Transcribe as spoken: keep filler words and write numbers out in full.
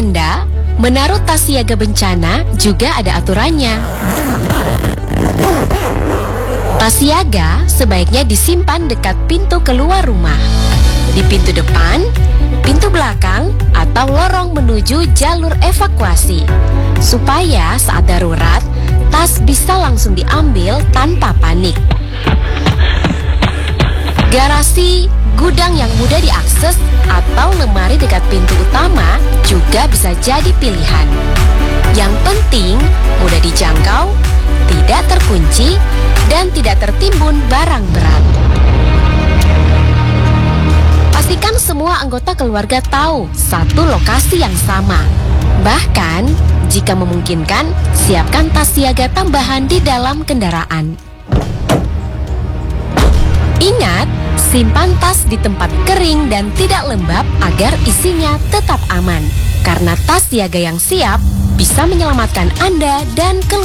Anda, menaruh tas siaga bencana juga ada aturannya. Tas siaga sebaiknya disimpan dekat pintu keluar rumah, di pintu depan, pintu belakang, atau lorong menuju jalur evakuasi, supaya saat darurat, tas bisa langsung diambil tanpa panik. Garasi, gudang yang mudah diakses, atau lemari dekat pintu utama juga bisa jadi pilihan. Yang penting, mudah dijangkau, tidak terkunci, dan tidak tertimbun barang berat. Pastikan semua anggota keluarga tahu satu lokasi yang sama. Bahkan, jika memungkinkan, siapkan tas siaga tambahan di dalam kendaraan. Ingat, simpan tas di tempat kering dan tidak lembab agar isinya tetap aman. Karena tas siaga yang siap bisa menyelamatkan Anda dan keluarga.